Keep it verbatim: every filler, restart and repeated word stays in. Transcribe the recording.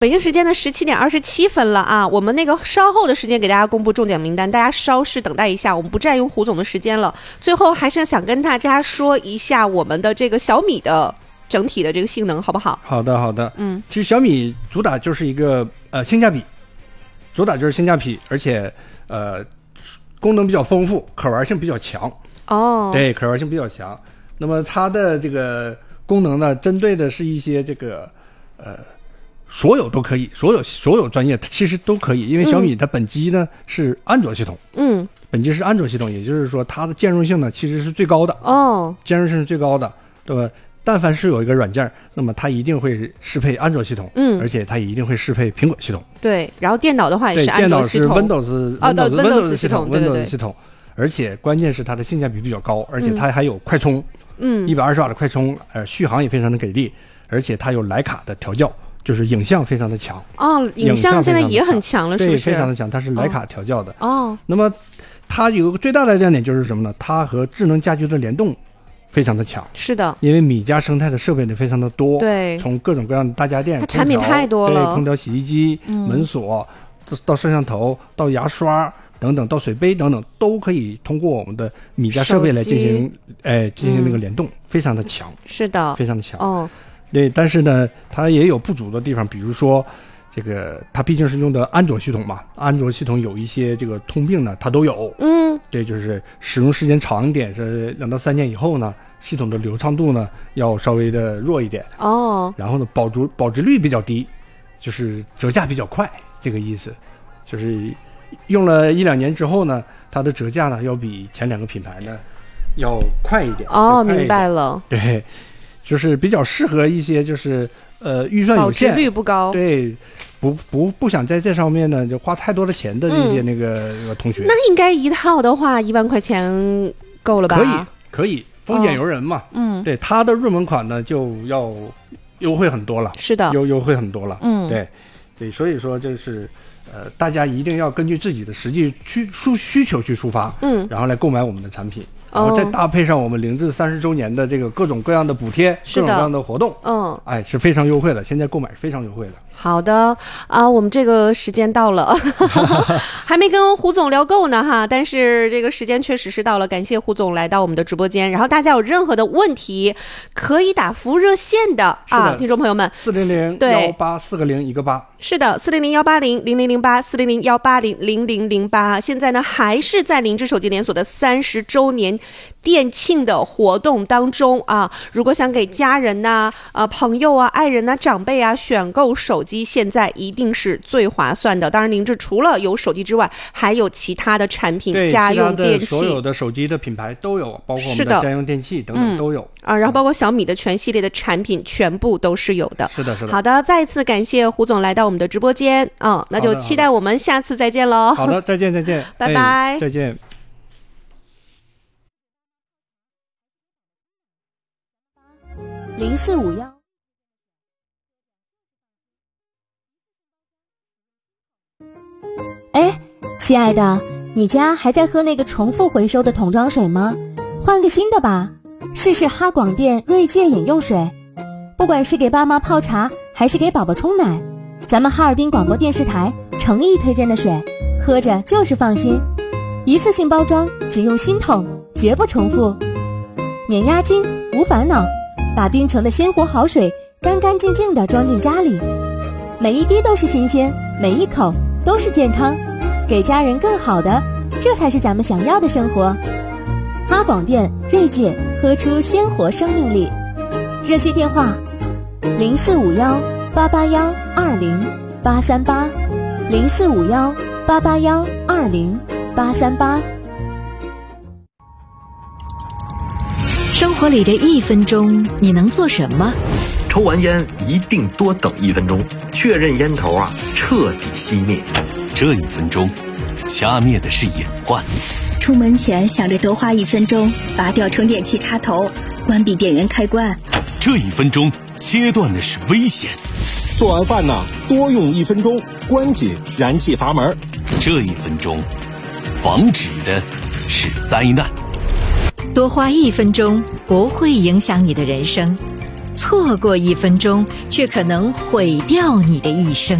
北京时间的十七点二十七分了啊，我们那个稍后的时间给大家公布中奖名单，大家稍事等待一下，我们不占用胡总的时间了。最后还是想跟大家说一下我们的这个小米的整体的这个性能好不好？ 好的好的， 嗯， 其实小米主打就是一个呃性价比，主打就是性价比，而且呃功能比较丰富，可玩性比较强。 哦， 对，可玩性比较强。那么它的这个功能呢，针对的是一些这个呃。所有都可以，所有所有专业其实都可以，因为小米它本机呢、嗯、是安卓系统， 嗯， 本机是安卓系统，也就是说它的兼容性呢其实是最高的哦， 兼容性是最高的，对吧？但凡是有一个软件，那么它一定会适配安卓系统， 嗯， 而且它一定会适配苹果系统。 对，然后电脑的话也是安卓系统， 电脑是 Windows， 哦 Windows Windows 系统 ，Windows 系统，而且关键是它的性价比比较高，而且它还有快充， 嗯， 一百二十瓦的快充，呃，续航也非常的给力，而且它有徕卡的调教。就是影像非常的强哦，影像现在也很强了，是不是？ 对，非常的强，它是徕卡调教的。 哦， 那么它有一个最大的亮点就是什么呢？它和智能家居的联动非常的强。 是的， 因为米家生态的设备呢非常的多， 对， 从各种各样的大家电， 它产品太多了， 对，空调、洗衣机、嗯、门锁，到摄像头，到牙刷等等，到水杯等等，都可以通过我们的米家设备来进行，哎，进行那个联动，嗯、非常的强。 是的， 非常的强。 哦。 对，但是呢，它也有不足的地方，比如说，这个它毕竟是用的安卓系统嘛，安卓系统有一些这个通病呢，它都有。 嗯， 对，就是使用时间长一点，是两到三年以后呢，系统的流畅度呢要稍微的弱一点。 哦， 然后呢，保值保值率比较低，就是折价比较快，这个意思，就是用了一两年之后呢，它的折价呢要比前两个品牌呢要快一点。 哦， 一点明白了。 对。就是比较适合一些就是呃预算有限， 保值率不高， 对，不不不想在这上面呢就花太多的钱的这些那个、嗯、那个同学， 那应该一套的话一万块钱够了吧？ 可以可以，丰俭由人嘛， 哦、嗯， 对，它的入门款呢就要优惠很多了， 是的， 优优惠很多了， 嗯， 对对，所以说就是呃大家一定要根据自己的实际需需需求去出发， 嗯， 然后来购买我们的产品。然后再搭配上我们凌志三十周年的这个各种各样的补贴，各种各样的活动， 嗯， 哎，是非常优惠的。现在购买是非常优惠的。 好的啊，我们这个时间到了，还没跟胡总聊够呢哈，但是这个时间确实是到了。感谢胡总来到我们的直播间，然后大家有任何的问题可以打服务热线的啊，听众朋友们， 四零零幺八四个零一个八， 是的，四零零幺八零零零零八，四零零幺八零零零零八。现在呢，还是在凌志手机连锁的三十周年店庆的活动当中啊！如果想给家人呐、啊、呃朋友啊、爱人呐、啊、长辈啊选购手机，现在一定是最划算的。当然，凌志除了有手机之外，还有其他的产品，家用电器， 所有的手机的品牌都有，包括我们的家用电器等等都有、 嗯、啊。然后包括小米的全系列的产品，全部都是有的。 是的，是的。 好的，再次感谢胡总来到我们的直播间，嗯，那就期待我们下次再见喽。 好的，再见，再见， 拜拜、 哎，再见。 零四五幺，哎，亲爱的，你家还在喝那个重复回收的桶装水吗？换个新的吧，试试哈广电锐界饮用水。不管是给爸妈泡茶，还是给宝宝冲奶，咱们哈尔滨广播电视台诚意推荐的水，喝着就是放心。一次性包装，只用新桶，绝不重复，免押金，无烦恼。把冰城的鲜活好水干干净净地装进家里，每一滴都是新鲜，每一口都是健康，给家人更好的，这才是咱们想要的生活。哈广电锐界，喝出鲜活生命力。热线电话零四五幺八八幺二零八三八，零四五幺八八幺二零八三八。 生活里的一分钟，你能做什么？ 抽完烟一定多等一分钟，确认烟头啊彻底熄灭。 这一分钟，掐灭的是隐患。 出门前想着多花一分钟，拔掉充电器插头，关闭电源开关。 这一分钟，切断的是危险。 做完饭呢，多用一分钟，关紧燃气阀门。 这一分钟，防止的是灾难。 多花一分钟不会影响你的人生，错错过一分钟，却可能毁掉你的一生。